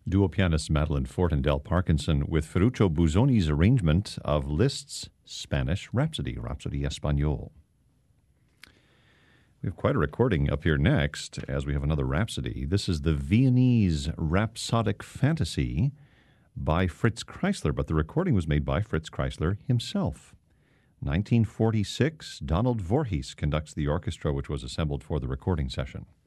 Duo pianist Madeline Fort and Del Parkinson with Ferruccio Busoni's arrangement of Liszt's Spanish Rhapsody, Rhapsody Español. We have quite a recording up here next, as we have another Rhapsody. This is the Viennese Rhapsodic Fantasy by Fritz Kreisler, but the recording was made by Fritz Kreisler himself. 1946, Donald Voorhees conducts the orchestra which was assembled for the recording session.